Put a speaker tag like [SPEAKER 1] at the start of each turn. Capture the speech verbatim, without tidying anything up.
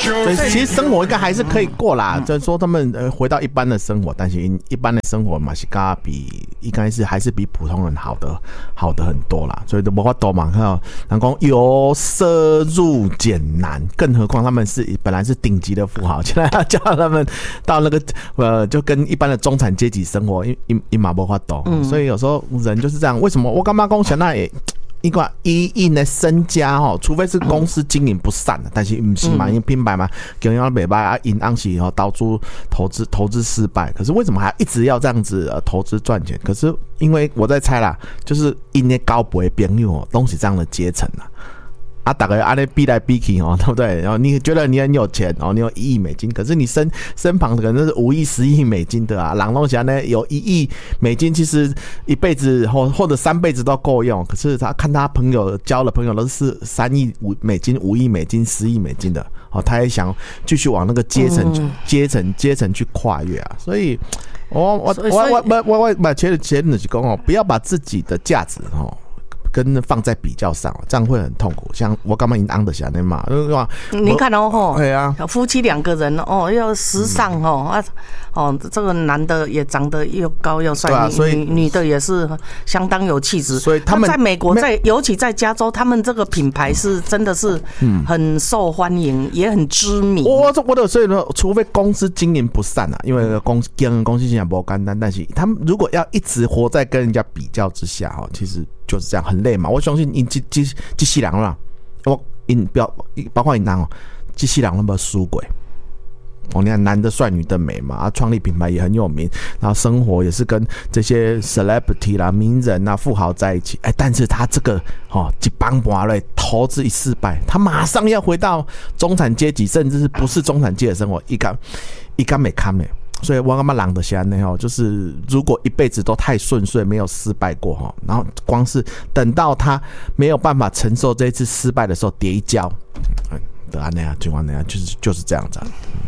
[SPEAKER 1] 所以其实生活应该还是可以过啦。就是说他们呃回到一般的生活，但是一般的生活嘛是嘎比应该是还是比普通人好的好的很多啦。所以都没法度嘛，看到人讲由奢入俭难，更何况他们是本来是顶级的富豪，现在要叫他们到那个呃就跟一般的中产阶级生活，一一一嘛没法度。所以有时候人就是这样。为什么我干妈讲现在也？一个一亿的身家哈，除非是公司经营不善的，但是不是嘛？因为品牌嘛，经营袂歹啊，银行是吼导致投资投资失败。可是为什么还一直要这样子呃投资赚钱？可是因为我在猜啦，就是因为高辈朋友哦，都是这样的阶层啦。啊，大概按那比来比去哦，对不对？然后你觉得你很有钱哦，你有一亿美金，可是你身身旁可能是五亿、十亿美金的啊。朗东侠呢有一亿美金，其实一辈子或或者三辈子都够用。可是他看他朋友交的朋友都是三亿五美金、五亿美金、十亿美金的哦，他也想继续往那个阶层、嗯、阶层、阶层去跨越啊。所以，我我我我我我我我觉得结论是讲哦，不要把自己的价值哦。跟放在比较上，这样会很痛苦。像我刚刚已经安得下来嘛，
[SPEAKER 2] 你看哦吼，
[SPEAKER 1] 对啊，
[SPEAKER 2] 夫妻两个人哦，要时尚哦、嗯、啊哦，这个男的也长得又高又帅，啊、所以女女的也是相当有气质。
[SPEAKER 1] 所以他们
[SPEAKER 2] 在美国在，尤其在加州，他们这个品牌是真的是很受欢迎，嗯、也很知名。
[SPEAKER 1] 我我的所以呢，除非公司经营不善啊，因为公经营公司现在不简单，但是他们如果要一直活在跟人家比较之下哈，其实。就是这样很累嘛，我相信因这这这世人啦，我因包包括因人哦，这世人那么输鬼。哦，你看男的帅，女的美嘛，啊，创立品牌也很有名，然后生活也是跟这些 celebrity 啦、名人啊、富豪在一起。哎，但是他这个哦，一帮盘嘞，投资一失败，他马上要回到中产阶级，甚至是不是中产阶级的生活，一竿一竿没看嘞。所以我感觉人就是这样，就是如果一辈子都太顺遂，没有失败过，然后光是等到他没有办法承受这一次失败的时候跌一跤，就这样，就这样子。